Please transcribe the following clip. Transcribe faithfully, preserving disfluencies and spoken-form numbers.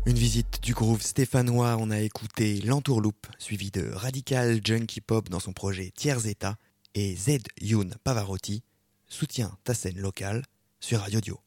Une visite du groove stéphanois, on a écouté L'Entourloupe, suivi de Radical Junkie Pop dans son projet Tiers État, et Z Youn Pavarotti, soutient ta scène locale sur Radio Dio.